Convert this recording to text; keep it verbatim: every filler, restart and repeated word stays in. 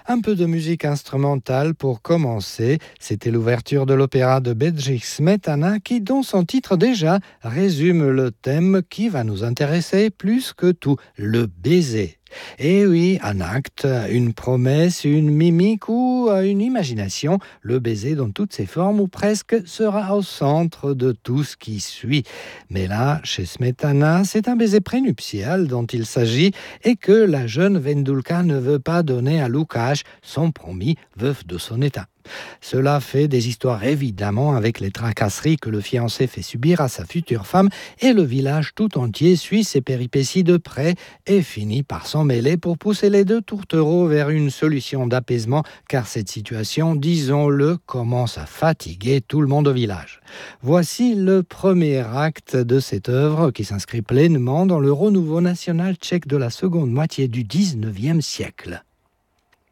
Un peu de musique instrumentale pour commencer. C'était l'ouverture de l'opéra de Bedřich Smetana qui, dans son titre déjà, résume le thème qui va nous intéresser plus que tout, le baiser. Et oui, un acte, une promesse, une mimique ou une imagination, le baiser dans toutes ses formes ou presque sera au centre de tout ce qui suit. Mais là, chez Smetana, c'est un baiser prénuptial dont il s'agit et que la jeune Vendulka ne veut pas donner à Lukáš, son promis veuf de son état. Cela fait des histoires évidemment avec les tracasseries que le fiancé fait subir à sa future femme et le village tout entier suit ses péripéties de près et finit par s'en mêler pour pousser les deux tourtereaux vers une solution d'apaisement car cette situation, disons-le, commence à fatiguer tout le monde au village. Voici le premier acte de cette œuvre qui s'inscrit pleinement dans le renouveau national tchèque de la seconde moitié du dix-neuvième siècle.